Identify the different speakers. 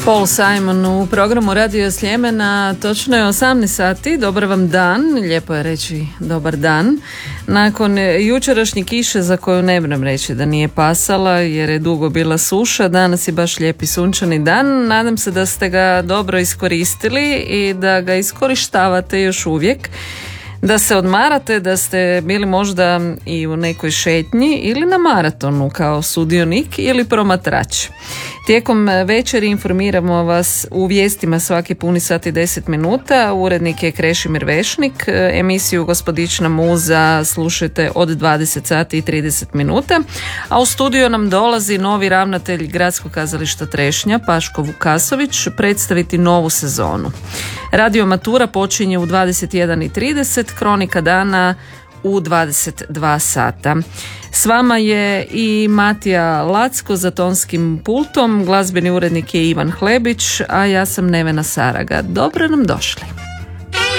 Speaker 1: Paul Simon u programu Radio Sljemena, točno je 18 sati, dobar vam dan, lijepo je reći dobar dan. Nakon jučerašnje kiše za koju ne moram reći da nije pasala jer je dugo bila suša, danas je baš lijepi sunčani dan, nadam se da ste ga dobro iskoristili i da ga iskorištavate još uvijek. Da se odmarate, da ste bili možda i u nekoj šetnji ili na maratonu kao sudionik ili promatrač. Tijekom večeri informiramo vas u vijestima svaki puni sat i 10 minuta. Urednik je Krešimir Vešnik. Emisiju Gospodična muza slušajte od 20 sati i 30 minuta. A u studio nam dolazi novi ravnatelj Gradskog kazališta Trešnja, Paško Vukasović, predstaviti novu sezonu. Radio Matura počinje u 21:30, Kronika dana u 22 sata. S vama je i Matija Lacko za tonskim pultom, glazbeni urednik je Ivan Hlebić, a ja sam Nevena Saraga. Dobro nam došli.